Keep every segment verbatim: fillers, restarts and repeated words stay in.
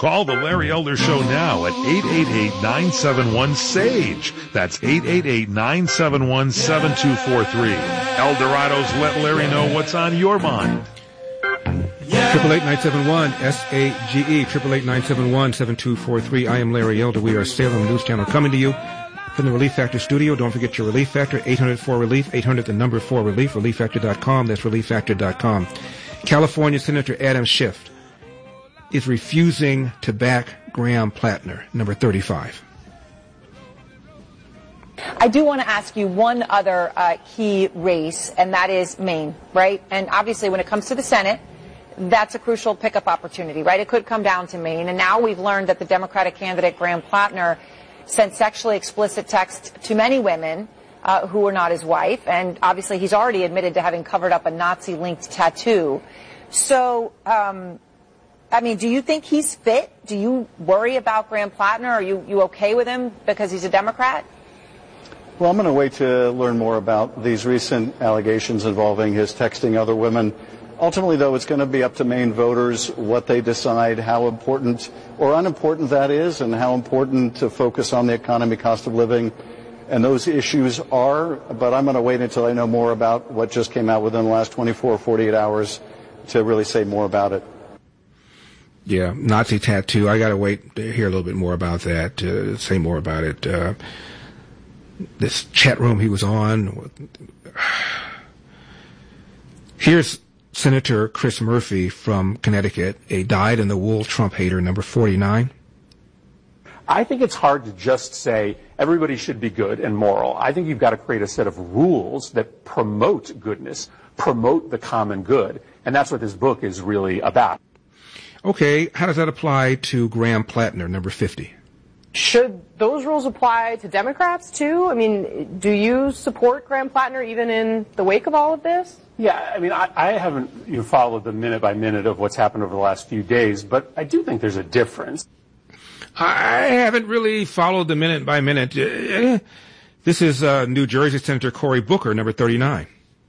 Call the Larry Elder Show now at eight eight eight, nine seven one, S A G E. That's eight eight eight, nine seven one, seven two four three. El Dorado's Let Larry Know What's on Your Mind. Triple eight nine seven one S A G E. Triple eight nine seven one seven two four three. I am Larry Elder. We are Salem News Channel coming to you from the Relief Factor studio. Don't forget your Relief Factor. eight hundred four relief. eight hundred the number four relief. relief factor dot com. That's relief factor dot com. California Senator Adam Schiff is refusing to back Graham Plattner, number thirty-five. I do want to ask you one other uh, key race, and that is Maine, right? And obviously when it comes to the Senate, that's a crucial pickup opportunity, right? It could come down to Maine. And now we've learned that the Democratic candidate, Graham Plattner, sent sexually explicit texts to many women uh, who were not his wife. And obviously he's already admitted to having covered up a Nazi-linked tattoo. So, um, I mean, do you think he's fit? Do you worry about Graham Plattner? Are you, you okay with him because he's a Democrat? Well, I'm going to wait to learn more about these recent allegations involving his texting other women. Ultimately, though, it's going to be up to Maine voters what they decide, how important or unimportant that is, and how important to focus on the economy, cost of living, and those issues are. But I'm going to wait until I know more about what just came out within the last twenty-four, forty-eight hours to really say more about it. Yeah, Nazi tattoo. I got to wait to hear a little bit more about that, to say more about it. Uh, this chat room he was on. Here's Senator Chris Murphy from Connecticut, a dyed-in-the-wool Trump hater, number forty-nine. I think it's hard to just say everybody should be good and moral. I think you've got to create a set of rules that promote goodness, promote the common good, and that's what this book is really about. Okay, how does that apply to Graham Plattner, number fifty? Should those rules apply to Democrats, too? I mean, do you support Graham Plattner even in the wake of all of this? Yeah, I mean, I, I haven't you know, followed the minute by minute of what's happened over the last few days, but I do think there's a difference. I haven't really followed the minute by minute. Uh, this is uh, New Jersey Senator Cory Booker, number thirty-nine.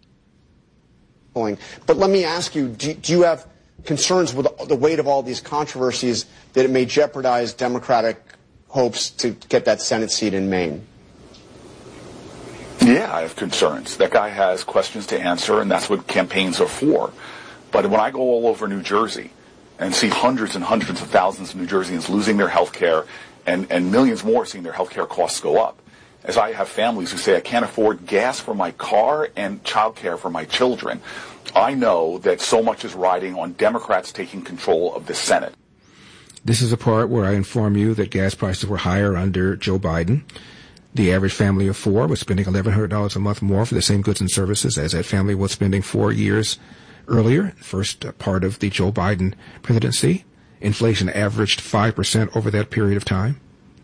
But let me ask you, do, do you have concerns with the weight of all these controversies that it may jeopardize Democratic hopes to get that Senate seat in Maine? Yeah, I have concerns. That guy has questions to answer, and that's what campaigns are for. But when I go all over New Jersey and see hundreds and hundreds of thousands of New Jerseyans losing their health care and, and millions more seeing their health care costs go up, as I have families who say I can't afford gas for my car and child care for my children, I know that so much is riding on Democrats taking control of the Senate. This is a part where I inform you that gas prices were higher under Joe Biden. The average family of four was spending eleven hundred dollars a month more for the same goods and services as that family was spending four years earlier, first part of the Joe Biden presidency. Inflation averaged five percent over that period of time.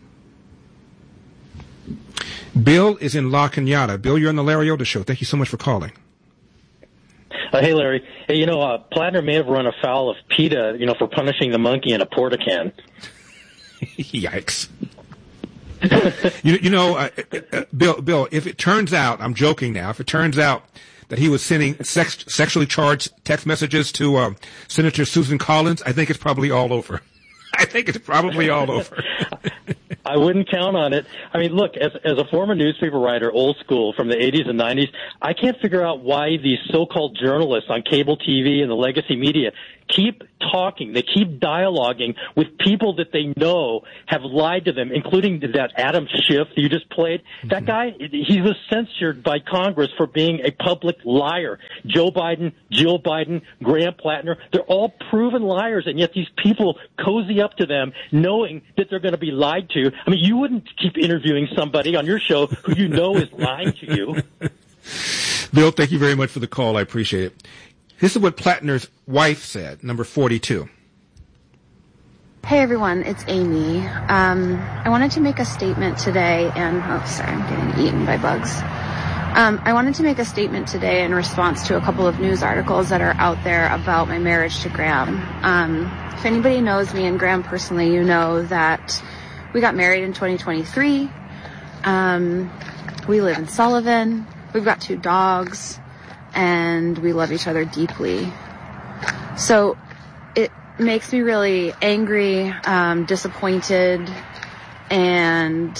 Bill is in La Cañada. Bill, you're on the Larry Elder Show. Thank you so much for calling. Uh, hey, Larry. Hey, you know, uh, Plattner may have run afoul of PETA, you know, for punishing the monkey in a porta-can. Yikes. you, you know, uh, uh, Bill, Bill, if it turns out, I'm joking now, if it turns out that he was sending sex, sexually charged text messages to uh, Senator Susan Collins, I think it's probably all over. I think it's probably all over. I wouldn't count on it. I mean, look, as, as a former newspaper writer, old school, from the eighties and nineties, I can't figure out why these so-called journalists on cable T V and the legacy media keep talking. They keep dialoguing with people that they know have lied to them, including that Adam Schiff you just played. Mm-hmm. That guy, he was censured by Congress for being a public liar. Joe Biden, Jill Biden, Graham Plattner, they're all proven liars, and yet these people cozy up to them knowing that they're going to be lied to. I mean, you wouldn't keep interviewing somebody on your show who you know is lying to you. Bill, thank you very much for the call. I appreciate it. This is what Plattner's wife said, number forty-two. Hey, everyone. It's Amy. Um, I wanted to make a statement today, and, oh, sorry, I'm getting eaten by bugs. Um, I wanted to make a statement today in response to a couple of news articles that are out there about my marriage to Graham. Um, if anybody knows me and Graham personally, you know that we got married in twenty twenty-three. Um, we live in Sullivan. We've got two dogs, and we love each other deeply. So it makes me really angry, um, disappointed, and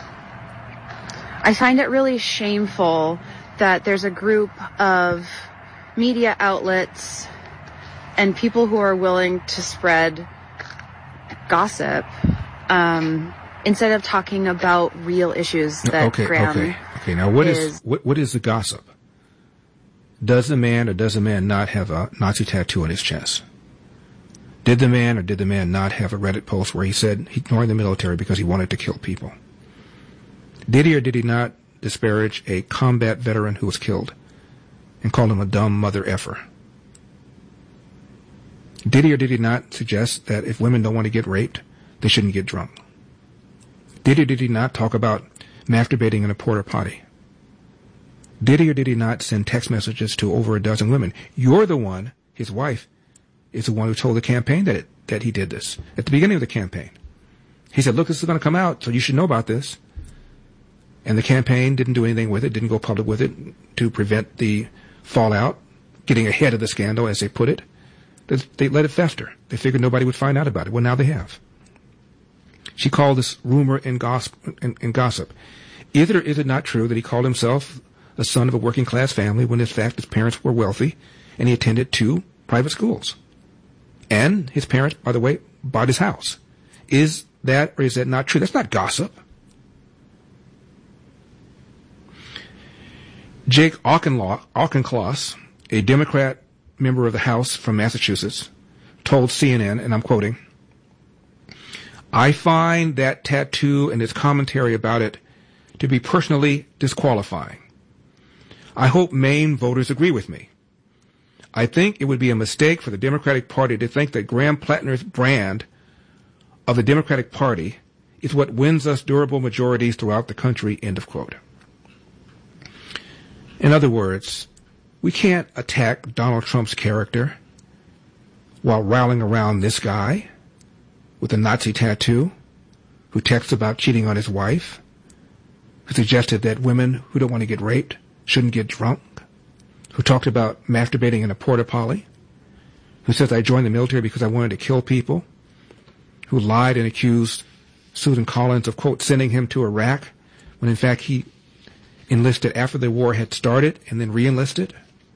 I find it really shameful that there's a group of media outlets and people who are willing to spread gossip um, instead of talking about real issues that okay, Graham okay, okay. Now, what is, is what, what is the gossip? Does the man or does the man not have a Nazi tattoo on his chest? Did the man or did the man not have a Reddit post where he said he joined the military because he wanted to kill people? Did he or did he not disparage a combat veteran who was killed and called him a dumb mother effer? Did he or did he not suggest that if women don't want to get raped, they shouldn't get drunk? Did he or did he not talk about masturbating in a porta potty? Did he or did he not send text messages to over a dozen women? You're the one, his wife, is the one who told the campaign that it, that he did this at the beginning of the campaign. He said, look, this is going to come out, so you should know about this. And the campaign didn't do anything with it, didn't go public with it to prevent the fallout, getting ahead of the scandal, as they put it. They, they let it fester. They figured nobody would find out about it. Well, now they have. She called this rumor and gossip. And, and gossip. Either is it not true that he called himself the son of a working class family when in fact his parents were wealthy and he attended two private schools. And his parents, by the way, bought his house. Is that or is that not true? That's not gossip. Jake Auchincloss, a Democrat member of the House from Massachusetts, told C N N, and I'm quoting, I find that tattoo and its commentary about it to be personally disqualifying. I hope Maine voters agree with me. I think it would be a mistake for the Democratic Party to think that Graham Plattner's brand of the Democratic Party is what wins us durable majorities throughout the country, end of quote. In other words, we can't attack Donald Trump's character while rallying around this guy with a Nazi tattoo who texts about cheating on his wife, who suggested that women who don't want to get raped shouldn't get drunk, who talked about masturbating in a porta potty, who says I joined the military because I wanted to kill people, who lied and accused Susan Collins of, quote, sending him to Iraq when in fact he enlisted after the war had started and then re-enlisted?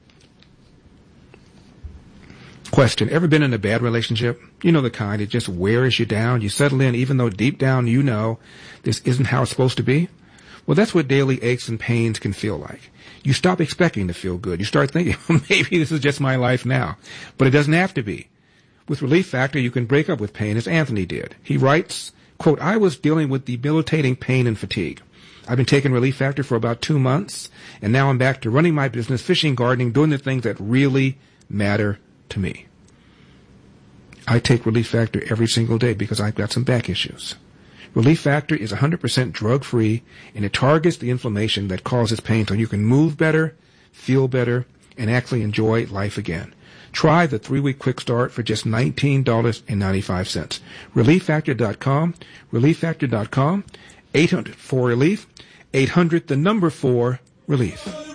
Question, ever been in a bad relationship? You know the kind, it just wears you down. You settle in even though deep down you know this isn't how it's supposed to be. Well, that's what daily aches and pains can feel like. You stop expecting to feel good. You start thinking, well, maybe this is just my life now. But it doesn't have to be. With Relief Factor, you can break up with pain as Anthony did. He writes, quote, I was dealing with debilitating pain and fatigue. I've been taking Relief Factor for about two months, and now I'm back to running my business, fishing, gardening, doing the things that really matter to me. I take Relief Factor every single day because I've got some back issues. Relief Factor is one hundred percent drug-free, and it targets the inflammation that causes pain so you can move better, feel better, and actually enjoy life again. Try the three-week quick start for just nineteen dollars and ninety-five cents. relief factor dot com, relief factor dot com, eight hundred four relief, eight hundred the number four relief.